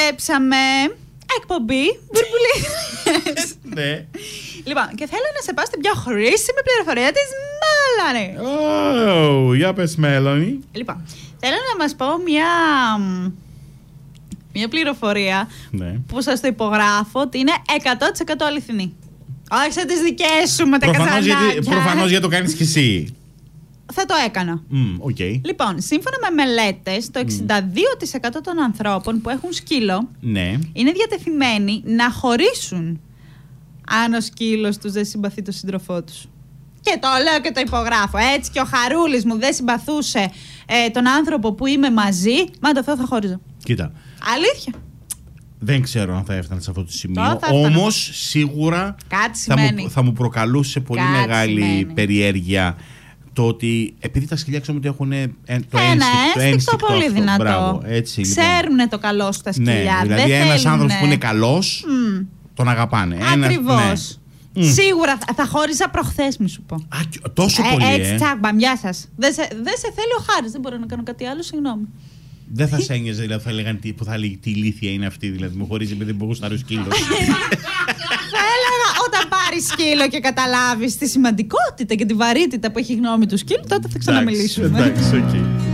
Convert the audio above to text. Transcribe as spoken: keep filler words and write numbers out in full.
επιστρέψαμε. Εκπομπή Μπουρμπουλίδες. Ναι. Λοιπόν, και θέλω να σε πάω στην πιο χρήσιμη πληροφορία της Μέλανη. Oh, για πες Μέλανη. Λοιπόν, θέλω να μας πω μια, μια πληροφορία, ναι, που σας το υπογράφω ότι είναι εκατό τοις εκατό αληθινή. Όχι σαν τις δικές σου με τα προφανώς καζανάκια. γιατί, προφανώς γιατί το κάνεις και εσύ. Θα το έκανα. Mm, okay. Λοιπόν, σύμφωνα με μελέτες, το εξήντα δύο τοις εκατό των ανθρώπων που έχουν σκύλο, ναι, είναι διατεθειμένοι να χωρίσουν αν ο σκύλος τους δεν συμπαθεί τον σύντροφό τους. Και το λέω και το υπογράφω. Έτσι και ο Χαρούλης μου δεν συμπαθούσε ε, τον άνθρωπο που είμαι μαζί, μα το Θεό θα χώριζα. Κοίτα. Αλήθεια. Δεν ξέρω αν θα έφτανε σε αυτό το σημείο. Όμως Όμως σίγουρα θα μου, θα μου προκαλούσε πολύ Κάτι μεγάλη σημαίνει. περιέργεια το ότι επειδή τα σκυλιά ξέρουμε ότι έχουν το ένα ένστικτο, ένστικτο πολύ αυτό. δυνατό. Μπράβο, έτσι, ξέρουν λοιπόν το καλό στα σκυλιά. Ναι, δηλαδή δεν ένας θέλουνε... άνθρωπος που είναι καλός mm. τον αγαπάνε. Ακριβώς. Ναι. Mm. Σίγουρα θα, θα χώριζα προχθές, μη σου πω. Α, τόσο ε, πολύ, έτσι, ε. τσάμπα, γεια σας. Δεν σε, δε σε θέλει ο Χάρης, δεν μπορώ να κάνω κάτι άλλο, συγγνώμη. Δεν θα σε ένοιαζε, δηλαδή, θα έλεγαν τι, που θα λέγει τι ηλίθεια είναι αυτή, δηλαδή μου χωρίζει επειδή μου γουστάρει ο σκύλος. Θα έλεγα όταν πάρει σκύλο και καταλάβεις τη σημαντικότητα και τη βαρύτητα που έχει η γνώμη του σκύλου, τότε θα ξαναμιλήσουμε. Εντάξει, οκ. Okay.